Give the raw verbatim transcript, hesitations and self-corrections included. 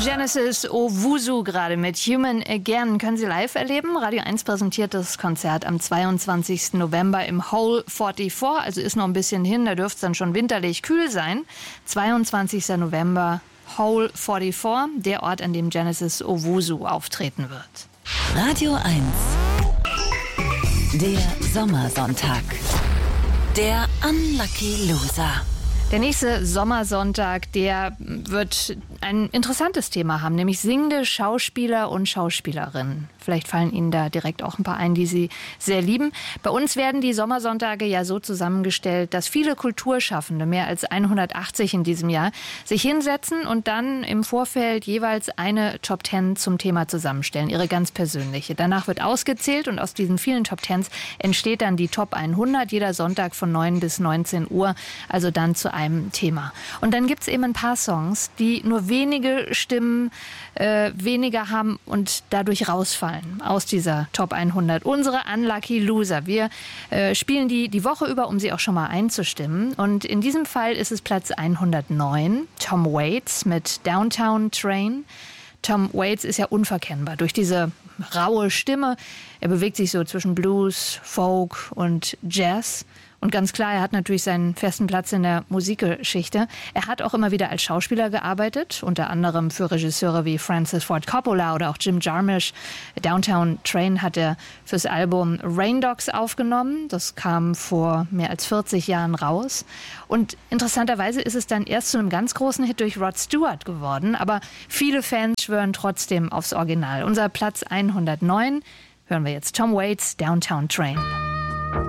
Genesis Owusu gerade mit Human Again. Können Sie live erleben. Radio eins präsentiert das Konzert am zweiundzwanzigsten November im Hole vierundvierzig. Also ist noch ein bisschen hin, da dürfte es dann schon winterlich kühl sein. zweiundzwanzigsten November, Hole vierundvierzig, der Ort, an dem Genesis Owusu auftreten wird. Radio eins. Der Sommersonntag. Der Unlucky Loser. Der nächste Sommersonntag, der wird ein interessantes Thema haben, nämlich singende Schauspieler und Schauspielerinnen. Vielleicht fallen Ihnen da direkt auch ein paar ein, die Sie sehr lieben. Bei uns werden die Sommersonntage ja so zusammengestellt, dass viele Kulturschaffende, mehr als hundertachtzig in diesem Jahr, sich hinsetzen und dann im Vorfeld jeweils eine Top Ten zum Thema zusammenstellen, ihre ganz persönliche. Danach wird ausgezählt und aus diesen vielen Top Tens entsteht dann die Top hundert, jeder Sonntag von neun bis neunzehn Uhr, also dann zu einem Thema. Und dann gibt es eben ein paar Songs, die nur wenige Stimmen äh, weniger haben und dadurch rausfallen aus dieser Top hundert. Unsere Unlucky Loser. Wir äh, spielen die die Woche über, um sie auch schon mal einzustimmen. Und in diesem Fall ist es Platz hundertneun, Tom Waits mit Downtown Train. Tom Waits ist ja unverkennbar durch diese raue Stimme. Er bewegt sich so zwischen Blues, Folk und Jazz. Und ganz klar, er hat natürlich seinen festen Platz in der Musikgeschichte. Er hat auch immer wieder als Schauspieler gearbeitet, unter anderem für Regisseure wie Francis Ford Coppola oder auch Jim Jarmusch. Downtown Train hat er fürs Album Rain Dogs aufgenommen. Das kam vor mehr als vierzig Jahren raus. Und interessanterweise ist es dann erst zu einem ganz großen Hit durch Rod Stewart geworden. Aber viele Fans schwören trotzdem aufs Original. Unser Platz hundertneun hören wir jetzt Tom Waits, Downtown Train.